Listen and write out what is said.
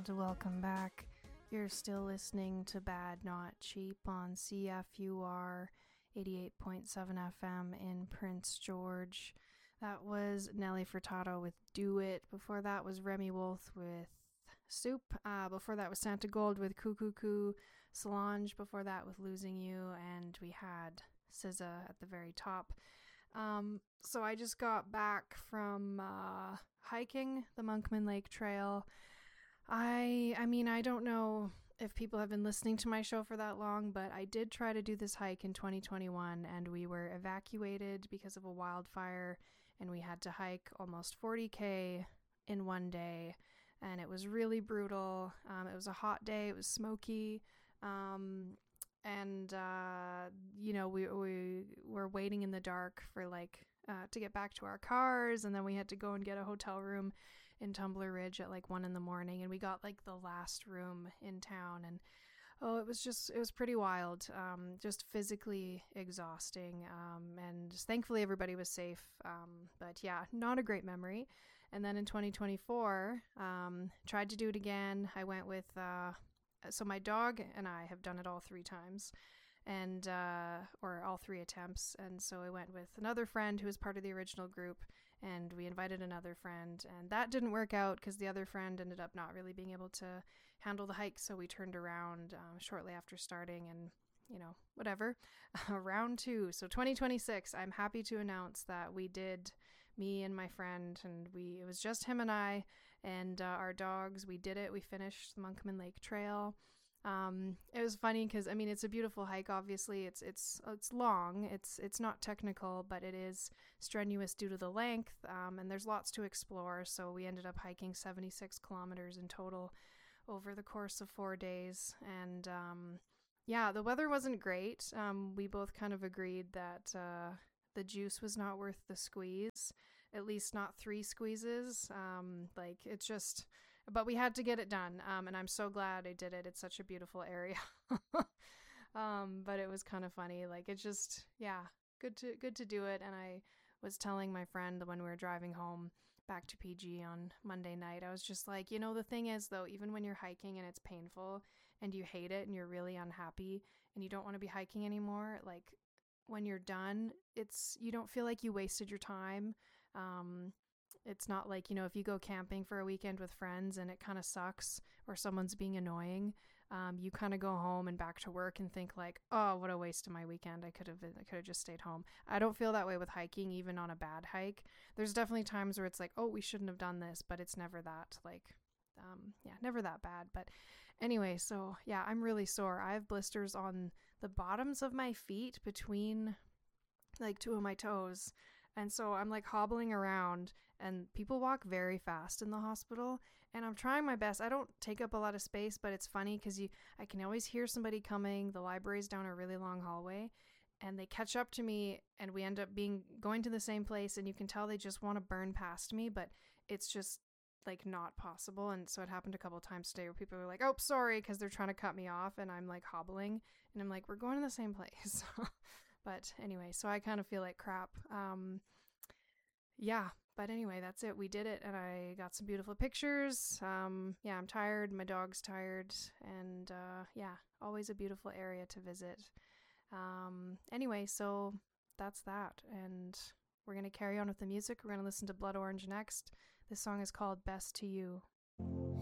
Welcome back. You're still listening to Bad Not Cheap on CFUR 88.7 FM in Prince George. That was Nelly Furtado with Do It. Before that was Remy Wolf with Soup. Before that was Santa Gold with Cuckoo Coo. Solange before that with Losing You. And we had SZA at the very top. So I just got back from hiking the Monkman Lake Trail. I mean, I don't know if people have been listening to my show for that long, but I did try to do this hike in 2021, and we were evacuated because of a wildfire, and we had to hike almost 40K in one day, and it was really brutal. It was a hot day, it was smoky, and we were waiting in the dark for to get back to our cars, and then we had to go and get a hotel room in Tumbler Ridge at 1 in the morning, and we got the last room in town, and it was pretty wild, just physically exhausting, and thankfully everybody was safe, but yeah, not a great memory. And then in 2024, tried to do it again. I went with so my dog and I have done it all 3 times, and or all 3 attempts, and so I went with another friend who was part of the original group, and we invited another friend, and that didn't work out because the other friend ended up not really being able to handle the hike, so we turned around shortly after starting, and whatever. Round 2, so 2026, I'm happy to announce that we did, me and my friend, and it was just him and I and our dogs. We did it. We finished the Monkman Lake Trail. It was funny because, I mean, it's a beautiful hike. Obviously, it's long. It's not technical, but it is strenuous due to the length. And there's lots to explore. So we ended up hiking 76 kilometers in total over the course of 4 days. And yeah, the weather wasn't great. We both kind of agreed that the juice was not worth the squeeze. At least not 3 squeezes. It's just. But we had to get it done, and I'm so glad I did it. It's such a beautiful area. But it was kind of funny. It's just, yeah, good to do it. And I was telling my friend when we were driving home back to PG on Monday night, I was just like, the thing is, though, even when you're hiking and it's painful and you hate it and you're really unhappy and you don't want to be hiking anymore, when you're done, you don't feel like you wasted your time. It's not like, if you go camping for a weekend with friends and it kind of sucks or someone's being annoying, you kind of go home and back to work and think oh, what a waste of my weekend. I could have just stayed home. I don't feel that way with hiking, even on a bad hike. There's definitely times where it's oh, we shouldn't have done this, but it's never that never that bad. But anyway, so yeah, I'm really sore. I have blisters on the bottoms of my feet between 2 of my toes. And so I'm hobbling around, and people walk very fast in the hospital, and I'm trying my best. I don't take up a lot of space, but it's funny because I can always hear somebody coming. The library's down a really long hallway, and they catch up to me, and we end up going to the same place, and you can tell they just want to burn past me, but it's just not possible. And so it happened a couple times today where people were oh, sorry, because they're trying to cut me off, and I'm hobbling, and I'm we're going to the same place. But anyway, so I kind of feel like crap. Yeah, but anyway, that's it. We did it, and I got some beautiful pictures. Yeah, I'm tired. My dog's tired. And yeah, always a beautiful area to visit. Anyway, so that's that. And we're going to carry on with the music. We're going to listen to Blood Orange next. This song is called Best to You.